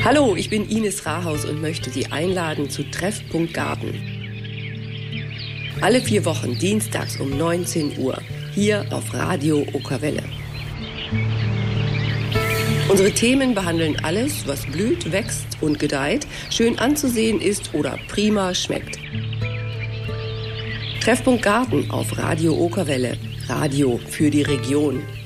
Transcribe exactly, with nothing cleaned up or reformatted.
Hallo, ich bin Ines Rahaus und möchte Sie einladen zu Treffpunkt Garten. Alle vier Wochen dienstags um neunzehn Uhr hier auf Radio Okerwelle. Unsere Themen behandeln alles, was blüht, wächst und gedeiht, schön anzusehen ist oder prima schmeckt. Treffpunkt Garten auf Radio Okerwelle. Radio für die Region.